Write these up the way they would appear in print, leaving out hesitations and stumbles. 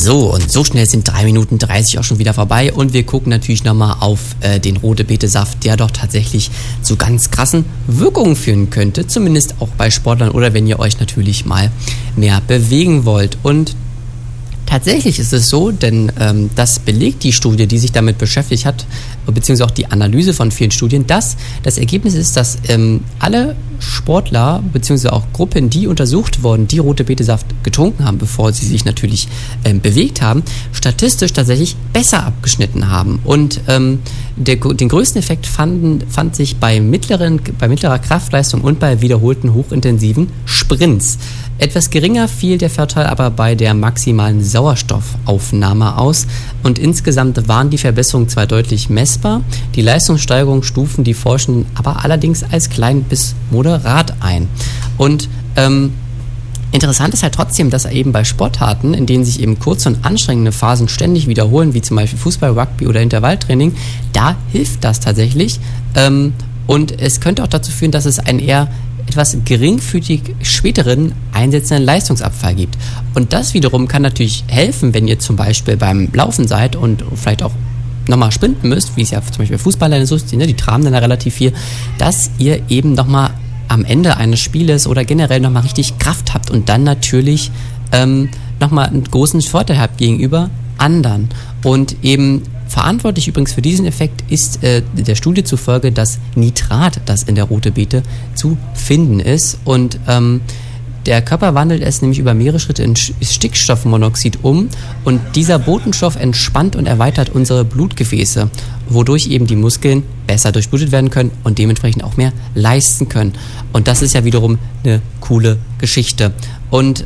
So, und so schnell sind 3 Minuten 30 auch schon wieder vorbei und wir gucken natürlich nochmal auf den Rote-Beete-Saft, der doch tatsächlich zu ganz krassen Wirkungen führen könnte, zumindest auch bei Sportlern oder wenn ihr euch natürlich mal mehr bewegen wollt. Und tatsächlich ist es so, denn das belegt die Studie, die sich damit beschäftigt hat, beziehungsweise auch die Analyse von vielen Studien, dass das Ergebnis ist, dass alle Sportler, beziehungsweise auch Gruppen, die untersucht wurden, die Rote-Beete-Saft getrunken haben, bevor sie sich natürlich bewegt haben, statistisch tatsächlich besser abgeschnitten haben. Und den größten Effekt fand sich bei mittlerer Kraftleistung und bei wiederholten hochintensiven Sprints. Etwas geringer fiel der Vorteil aber bei der maximalen Sauerstoffaufnahme aus und insgesamt waren die Verbesserungen zwar deutlich messbar, die Leistungssteigerung stufen die Forschenden aber allerdings als klein bis moderat ein. Und interessant ist halt trotzdem, dass eben bei Sportarten, in denen sich eben kurze und anstrengende Phasen ständig wiederholen, wie zum Beispiel Fußball, Rugby oder Intervalltraining, da hilft das tatsächlich und es könnte auch dazu führen, dass es einen eher etwas geringfügig späteren einsetzenden Leistungsabfall gibt. Und das wiederum kann natürlich helfen, wenn ihr zum Beispiel beim Laufen seid und vielleicht auch nochmal sprinten müsst, wie es ja zum Beispiel Fußballer so ist, die traben dann ja relativ viel, dass ihr eben nochmal am Ende eines Spieles oder generell nochmal richtig Kraft habt und dann natürlich nochmal einen großen Vorteil habt gegenüber anderen. Und eben verantwortlich übrigens für diesen Effekt ist der Studie zufolge das Nitrat, das in der Rote Beete zu finden ist. Und der Körper wandelt es nämlich über mehrere Schritte in Stickstoffmonoxid um und dieser Botenstoff entspannt und erweitert unsere Blutgefäße, wodurch eben die Muskeln besser durchblutet werden können und dementsprechend auch mehr leisten können. Und das ist ja wiederum eine coole Geschichte. Und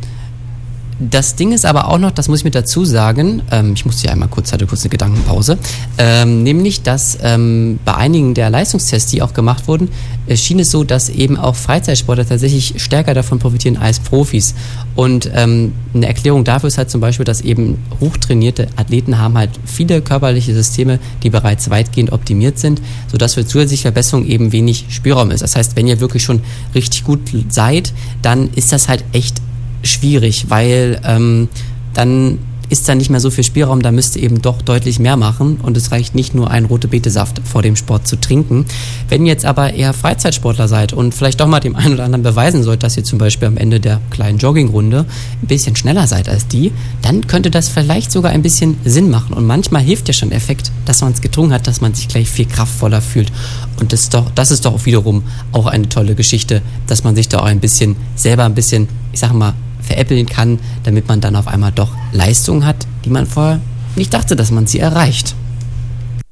das Ding ist aber auch noch, das muss ich mit dazu sagen, ich musste ja einmal hatte kurz eine Gedankenpause, nämlich, dass bei einigen der Leistungstests, die auch gemacht wurden, schien es so, dass eben auch Freizeitsportler tatsächlich stärker davon profitieren als Profis. Und eine Erklärung dafür ist halt zum Beispiel, dass eben hochtrainierte Athleten haben halt viele körperliche Systeme, die bereits weitgehend optimiert sind, sodass für zusätzliche Verbesserungen eben wenig Spielraum ist. Das heißt, wenn ihr wirklich schon richtig gut seid, dann ist das halt echt schwierig, weil dann ist da nicht mehr so viel Spielraum, da müsst ihr eben doch deutlich mehr machen und es reicht nicht nur einen Rote-Beete-Saft vor dem Sport zu trinken. Wenn ihr jetzt aber eher Freizeitsportler seid und vielleicht doch mal dem einen oder anderen beweisen sollt, dass ihr zum Beispiel am Ende der kleinen Joggingrunde ein bisschen schneller seid als die, dann könnte das vielleicht sogar ein bisschen Sinn machen und manchmal hilft ja schon der Effekt, dass man es getrunken hat, dass man sich gleich viel kraftvoller fühlt und das ist doch wiederum auch eine tolle Geschichte, dass man sich da auch selber ein bisschen, ich sag mal, veräppeln kann, damit man dann auf einmal doch Leistungen hat, die man vorher nicht dachte, dass man sie erreicht.